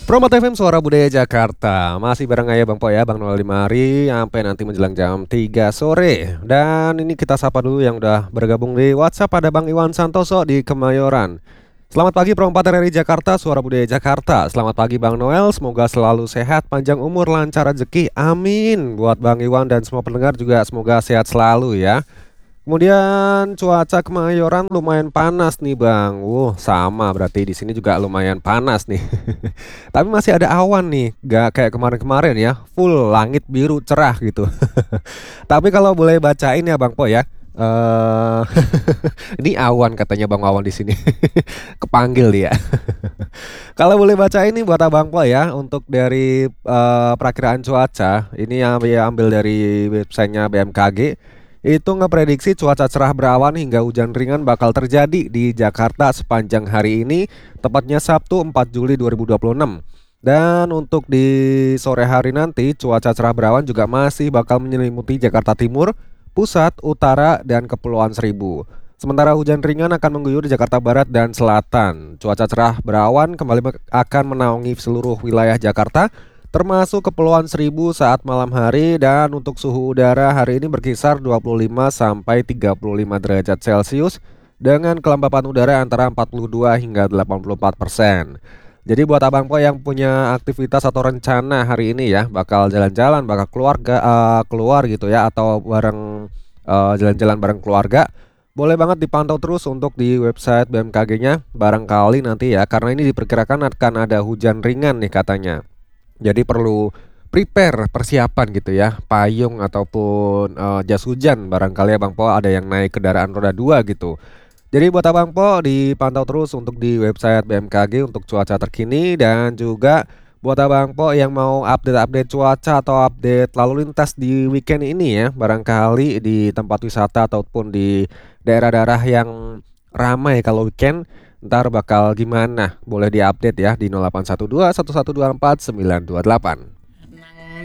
Promo FM Suara Budaya Jakarta. Masih bareng saya Bang Po ya, Bang Noel Dimari sampai nanti menjelang jam 3 sore. Dan ini kita sapa dulu yang udah bergabung di WhatsApp, ada Bang Iwan Santoso di Kemayoran. Selamat pagi Promo RRI Jakarta, Suara Budaya Jakarta. Selamat pagi Bang Noel, semoga selalu sehat, panjang umur, lancar rezeki. Amin. Buat Bang Iwan dan semua pendengar juga semoga sehat selalu ya. Kemudian cuaca Kemayoran lumayan panas nih Bang. Sama berarti di sini juga lumayan panas nih. Tapi masih ada awan nih, gak kayak kemarin-kemarin ya, full langit biru cerah gitu. Tapi kalau boleh bacain ya Bang Po ya. eh ini awan katanya Bang Wawan di sini. Kepanggil dia. Kalau boleh baca ini buat Abang Po ya untuk dari perakiraan cuaca. Ini yang dia ambil dari websitenya BMKG. Itu ngeprediksi cuaca cerah berawan hingga hujan ringan bakal terjadi di Jakarta sepanjang hari ini, tepatnya Sabtu 4 Juli 2026. Dan untuk di sore hari nanti, cuaca cerah berawan juga masih bakal menyelimuti Jakarta Timur, Pusat, Utara, dan Kepulauan Seribu. Sementara hujan ringan akan mengguyur Jakarta Barat dan Selatan. Cuaca cerah berawan kembali akan menaungi seluruh wilayah Jakarta, termasuk Kepulauan Seribu saat malam hari, dan untuk suhu udara hari ini berkisar 25 sampai 35 derajat Celcius dengan kelembapan udara antara 42 hingga 84%. Jadi buat Abang Po yang punya aktivitas atau rencana hari ini ya, bakal jalan-jalan, bakal keluar gitu ya, atau bareng jalan-jalan bareng keluarga, boleh banget dipantau terus untuk di website BMKG-nya barangkali nanti ya, karena ini diperkirakan akan ada hujan ringan nih katanya. Jadi perlu prepare persiapan gitu ya, payung ataupun jas hujan barangkali ya Bang Po ada yang naik kendaraan roda 2 gitu. Jadi buat Abang Po dipantau terus untuk di website BMKG untuk cuaca terkini, dan juga buat Abang Po yang mau update-update cuaca atau update lalu lintas di weekend ini ya, barangkali di tempat wisata ataupun di daerah-daerah yang ramai kalau weekend, ntar bakal gimana? Boleh diupdate ya di 0812 1124 928.